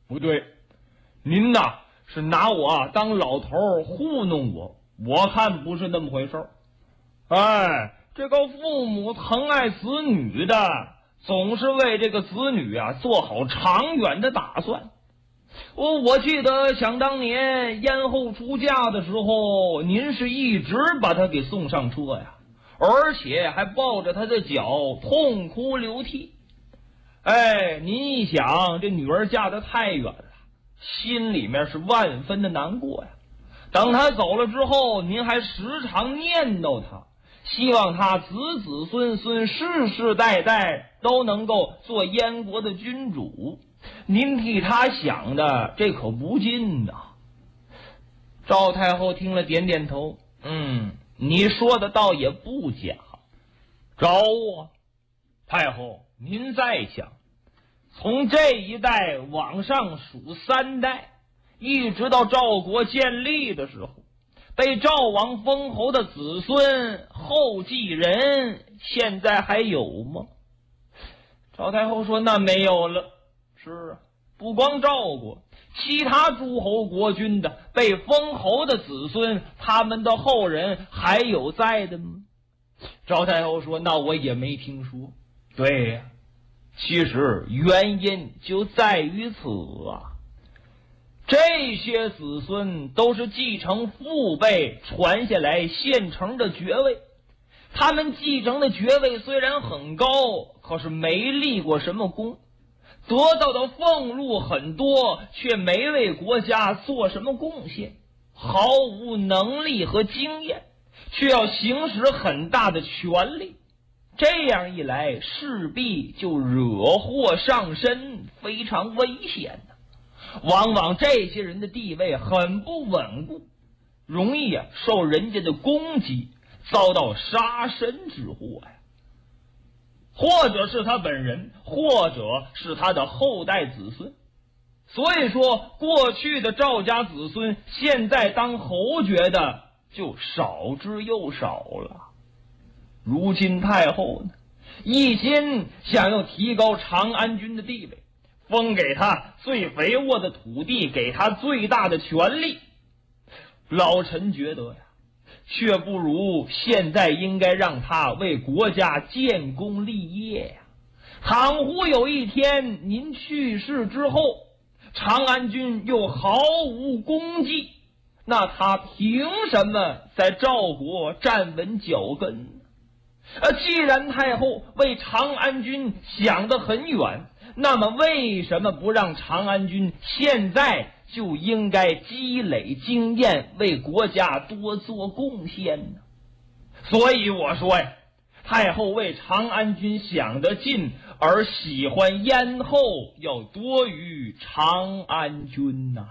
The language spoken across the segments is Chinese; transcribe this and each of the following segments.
不对，您呐是拿我当老头糊弄我，我看不是那么回事儿。哎，这个父母疼爱子女的，总是为这个子女啊做好长远的打算。我记得想当年燕后出嫁的时候，您是一直把她给送上车呀，而且还抱着她的脚痛哭流涕。哎，您一想这女儿嫁得太远了，心里面是万分的难过呀。等她走了之后，您还时常念叨她，希望她子子孙孙世世代代都能够做燕国的君主。您替她想的这可不近呐。赵太后听了点点头，你说的倒也不假。招啊，太后您再想，从这一代往上数3代，一直到赵国建立的时候，被赵王封侯的子孙后继人现在还有吗？赵太后说那没有了。是啊，不光赵国，其他诸侯国君的被封侯的子孙，他们的后人还有在的吗？赵太后说那我也没听说。对呀，其实原因就在于此啊，这些子孙都是继承父辈传下来现成的爵位，他们继承的爵位虽然很高，可是没立过什么功，得到的俸禄很多，却没为国家做什么贡献，毫无能力和经验，却要行使很大的权力。这样一来，势必就惹祸上身，非常危险的。往往这些人的地位很不稳固，容易受人家的攻击，遭到杀身之祸呀。或者是他本人，或者是他的后代子孙。所以说，过去的赵家子孙现在当侯爵的就少之又少了。如今太后呢，一心想要提高长安君的地位，封给他最肥沃的土地，给他最大的权力。老臣觉得呀，却不如现在应该让他为国家建功立业呀。倘或有一天您去世之后，长安君又毫无功绩，那他凭什么在赵国站稳脚跟呢？既然太后为长安君想得很远，那么为什么不让长安君现在就应该积累经验，为国家多做贡献呢？所以我说呀，太后为长安君想得近，而喜欢燕后要多于长安君呐。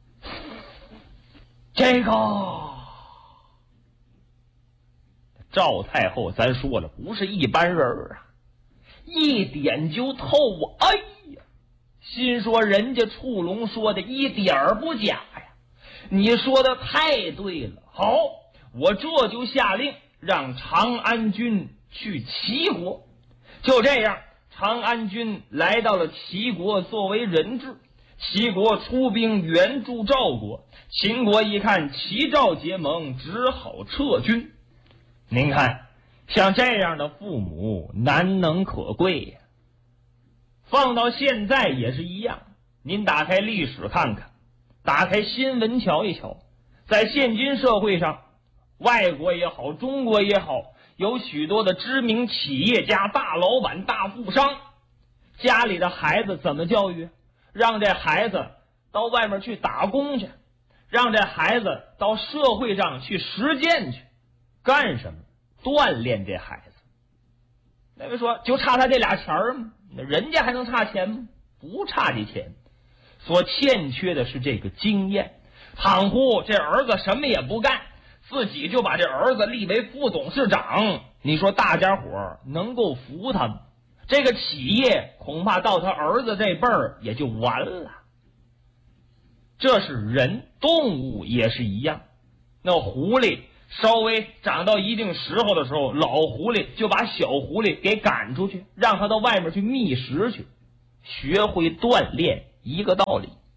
这个赵太后咱说了不是一般人啊，一点就透啊。哎呀，心说人家触龙说的一点不假呀，你说的太对了。好，我这就下令让长安君去齐国。就这样，长安君来到了齐国作为人质，齐国出兵援助赵国，秦国一看齐赵结盟，只好撤军。您看，像这样的父母难能可贵呀。放到现在也是一样，您打开历史看看，打开新闻瞧一瞧，在现今社会上，外国也好，中国也好，有许多的知名企业家、大老板、大富商，家里的孩子怎么教育？让这孩子到外面去打工去，让这孩子到社会上去实践去。干什么？锻炼这孩子。那位说就差他这俩钱吗？人家还能差钱吗？不差这钱，所欠缺的是这个经验。倘或这儿子什么也不干，自己就把这儿子立为副董事长，你说大家伙能够服他吗？这个企业恐怕到他儿子这辈儿也就完了。这是人，动物也是一样。那狐狸稍微长到一定时候的时候，老狐狸就把小狐狸给赶出去，让他到外面去觅食去，学会锻炼，一个道理。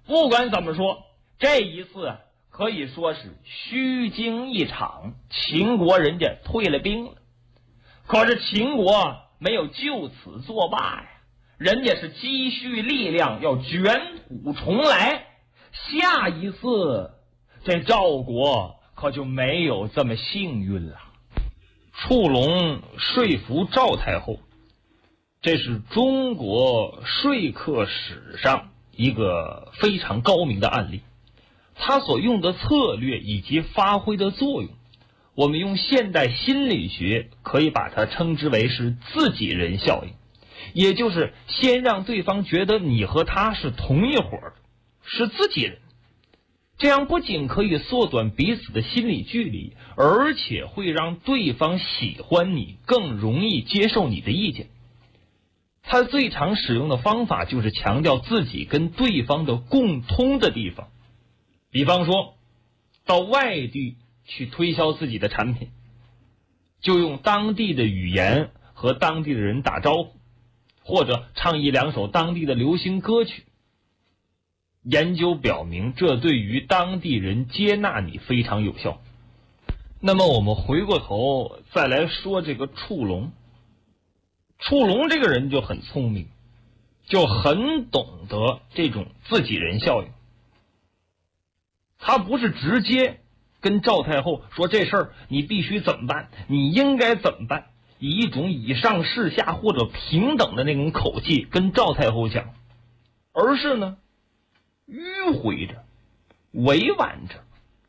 不管怎么说，这一次可以说是虚惊一场，秦国人家退了兵了。可是秦国没有就此作罢呀，人家是积蓄力量，要卷土重来。下一次这赵国可就没有这么幸运了。触龙说服赵太后，这是中国说客史上一个非常高明的案例。他所用的策略以及发挥的作用，我们用现代心理学可以把它称之为是自己人效应，也就是先让对方觉得你和他是同一伙的，是自己人。这样不仅可以缩短彼此的心理距离，而且会让对方喜欢你，更容易接受你的意见。他最常使用的方法就是强调自己跟对方的共通的地方。比方说到外地去推销自己的产品，就用当地的语言和当地的人打招呼，或者唱一两首当地的流行歌曲。研究表明，这对于当地人接纳你非常有效。那么我们回过头再来说这个触龙。触龙这个人就很聪明，就很懂得这种自己人效应。他不是直接跟赵太后说这事儿你必须怎么办，你应该怎么办，以一种以上视下或者平等的那种口气跟赵太后讲，而是呢迂回着，委婉着。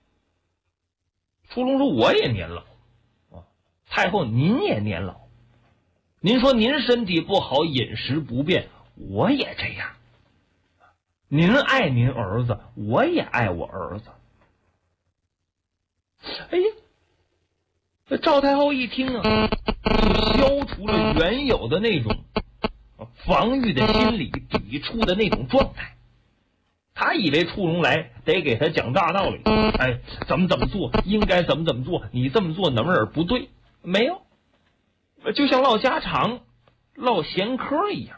触龙说我也年老太后您也年老，您说您身体不好，饮食不便，我也这样。您爱您儿子，我也爱我儿子。哎呀，这赵太后一听啊，就消除了原有的那种防御的心理，抵触的那种状态。他以为触龙来得给他讲大道理，哎，怎么做，应该怎么做，你这么做哪儿不对？没有，就像唠家常、唠闲嗑一样。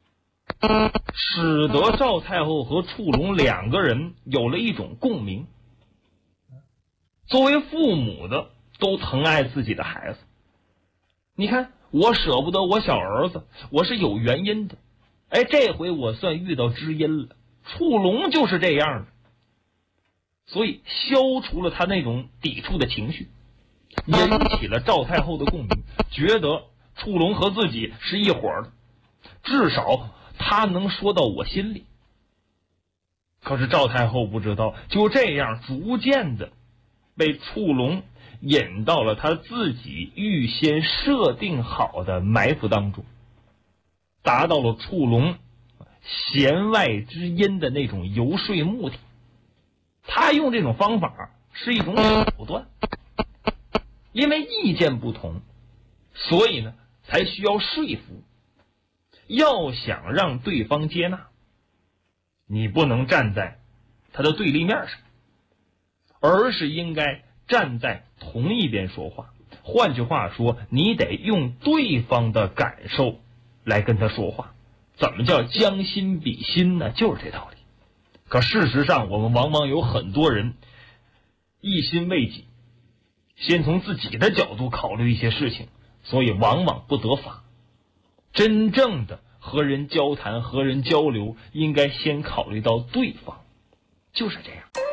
使得赵太后和触龙两个人有了一种共鸣。作为父母的都疼爱自己的孩子，你看我舍不得我小儿子，我是有原因的。哎，这回我算遇到知音了。触龙就是这样的，所以消除了他那种抵触的情绪，引起了赵太后的共鸣，觉得触龙和自己是一伙的，至少他能说到我心里。可是赵太后不知道，就这样逐渐的被触龙引到了他自己预先设定好的埋伏当中，达到了触龙弦外之音的那种游说目的。他用这种方法是一种手段，因为意见不同，所以呢才需要说服。要想让对方接纳，你不能站在他的对立面上，而是应该站在同一边说话。换句话说，你得用对方的感受来跟他说话。怎么叫将心比心呢？就是这道理。可事实上，我们往往有很多人一心为己，先从自己的角度考虑一些事情，所以往往不得法。真正的和人交谈、和人交流，应该先考虑到对方，就是这样。